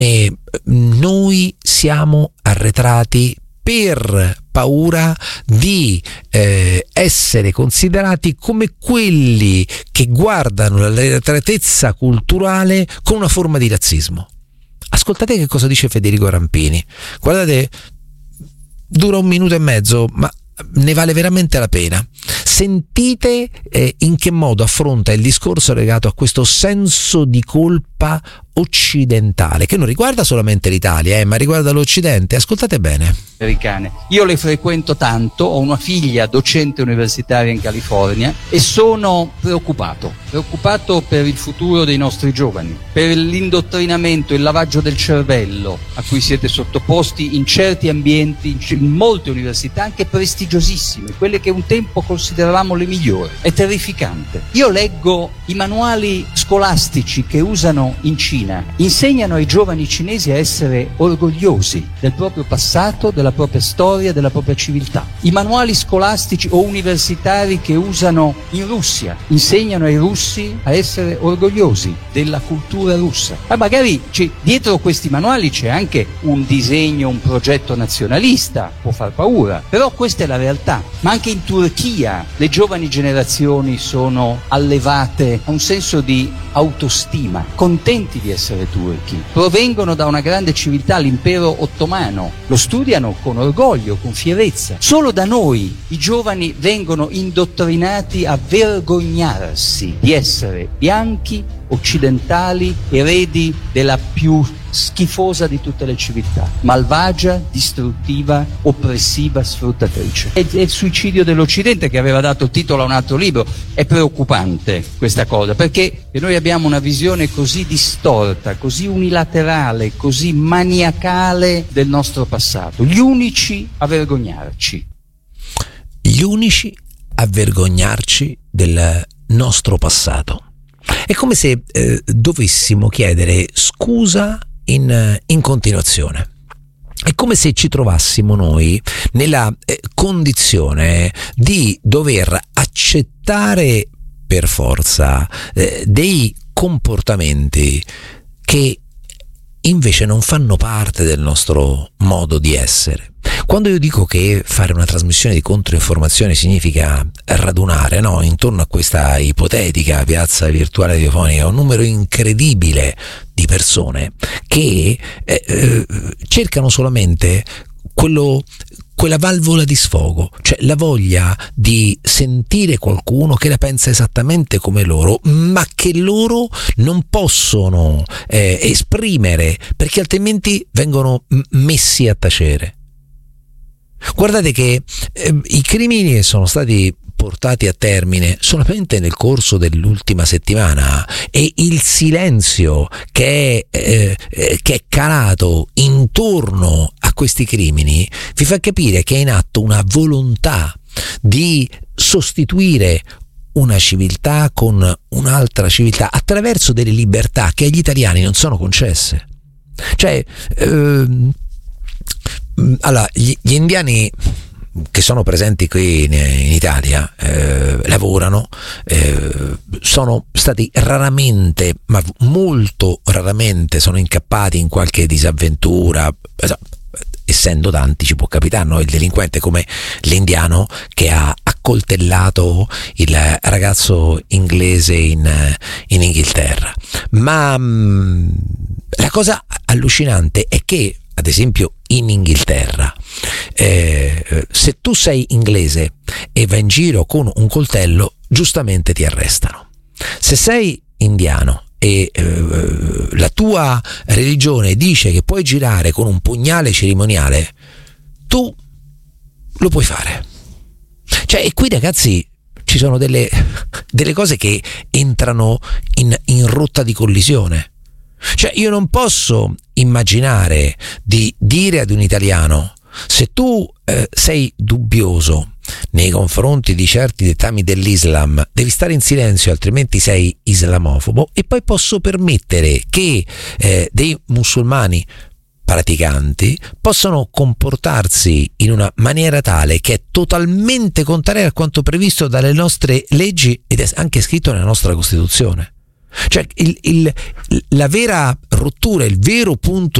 e noi siamo arretrati per paura di essere considerati come quelli che guardano l'arretratezza culturale con una forma di razzismo. Ascoltate che cosa dice Federico Rampini. Guardate, dura 1 minuto e mezzo, ma ne vale veramente la pena. Sentite in che modo affronta il discorso legato a questo senso di colpa occidentale, che non riguarda solamente l'Italia, ma riguarda l'Occidente. Ascoltate bene. Americane. Io le frequento tanto, ho una figlia docente universitaria in California e sono preoccupato per il futuro dei nostri giovani, per l'indottrinamento, il lavaggio del cervello a cui siete sottoposti in certi ambienti, in molte università anche prestigiosissime, quelle che un tempo consideravamo le migliori. È terrificante. Io leggo i manuali scolastici che usano in Cina, insegnano ai giovani cinesi a essere orgogliosi del proprio passato, della propria storia, della propria civiltà. I manuali scolastici o universitari che usano in Russia insegnano ai russi a essere orgogliosi della cultura russa. Ma magari dietro questi manuali c'è anche un disegno, un progetto nazionalista, può far paura, però questa è la realtà. Ma anche in Turchia le giovani generazioni sono allevate a un senso di autostima, contenti di essere turchi, provengono da una grande civiltà, l'impero ottomano, lo studiano con orgoglio, con fierezza. Solo da noi i giovani vengono indottrinati a vergognarsi di essere bianchi, occidentali, eredi della più schifosa di tutte le civiltà, malvagia, distruttiva, oppressiva, sfruttatrice. È il suicidio dell'Occidente che aveva dato titolo a un altro libro. È preoccupante questa cosa, perché noi abbiamo una visione così distorta, così unilaterale, così maniacale del nostro passato. Gli unici a vergognarci. Gli unici a vergognarci del nostro passato. È come se dovessimo chiedere scusa in continuazione. È come se ci trovassimo noi nella condizione di dover accettare per forza dei comportamenti che invece non fanno parte del nostro modo di essere. Quando io dico che fare una trasmissione di controinformazione significa radunare, intorno a questa ipotetica piazza virtuale radiofonica un numero incredibile di persone che cercano solamente quella valvola di sfogo, cioè la voglia di sentire qualcuno che la pensa esattamente come loro, ma che loro non possono esprimere, perché altrimenti vengono messi a tacere. Guardate che i crimini che sono stati portati a termine solamente nel corso dell'ultima settimana e il silenzio che è calato intorno a questi crimini vi fa capire che è in atto una volontà di sostituire una civiltà con un'altra civiltà attraverso delle libertà che agli italiani non sono concesse. Cioè allora, gli indiani che sono presenti qui in Italia lavorano, sono stati raramente, ma molto raramente, sono incappati in qualche disavventura. Essendo tanti ci può capitare, no? Il delinquente come l'indiano che ha accoltellato il ragazzo inglese in Inghilterra. Ma la cosa allucinante è che, ad esempio, in Inghilterra, se tu sei inglese e vai in giro con un coltello, giustamente ti arrestano. Se sei indiano e la tua religione dice che puoi girare con un pugnale cerimoniale, tu lo puoi fare. Cioè, e qui, ragazzi, ci sono delle cose che entrano in rotta di collisione. Cioè, io non posso immaginare di dire ad un italiano: se tu sei dubbioso nei confronti di certi dettami dell'Islam, devi stare in silenzio, altrimenti sei islamofobo. E poi posso permettere che dei musulmani praticanti possano comportarsi in una maniera tale che è totalmente contraria a quanto previsto dalle nostre leggi ed è anche scritto nella nostra Costituzione. Cioè la vera rottura, il vero punto